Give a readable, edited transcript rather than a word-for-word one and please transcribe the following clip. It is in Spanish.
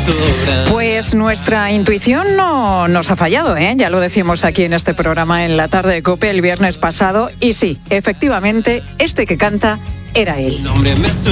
Pues nuestra intuición no nos ha fallado, ¿eh? Ya lo decimos aquí en este programa en la tarde de COPE el viernes pasado. Y sí, efectivamente, este que canta era él.